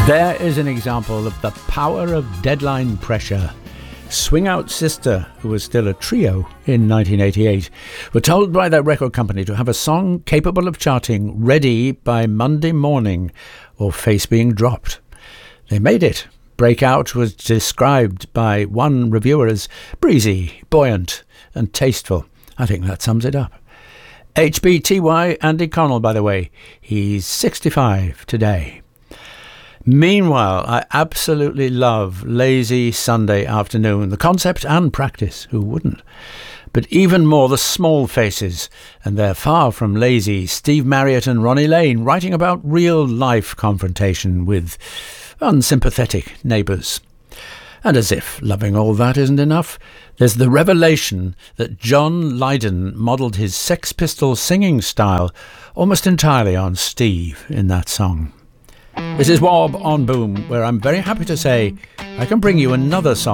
There is an example of the power of deadline pressure. Swing Out Sister, who was still a trio in 1988, were told by their record company to have a song capable of charting ready by Monday morning or face being dropped. They made it. Breakout was described by one reviewer as breezy, buoyant and tasteful. I think that sums it up. HBTY Andy Connell, by the way, he's 65 today. Meanwhile, I absolutely love Lazy Sunday Afternoon, the concept and practice, who wouldn't? But even more the small faces, and they're far from lazy, Steve Marriott and Ronnie Lane, writing about real-life confrontation with unsympathetic neighbours. And as if loving all that isn't enough, there's the revelation that John Lydon modelled his Sex Pistols singing style almost entirely on Steve in that song. This is Wob on Boom, where I'm very happy to say I can bring you another song